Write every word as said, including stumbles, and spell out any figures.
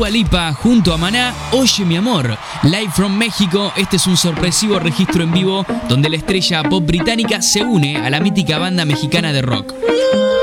Dua Lipa junto a Maná, Oye mi amor. Live from México, este es un sorpresivo registro en vivo donde la estrella pop británica se une a la mítica banda mexicana de rock.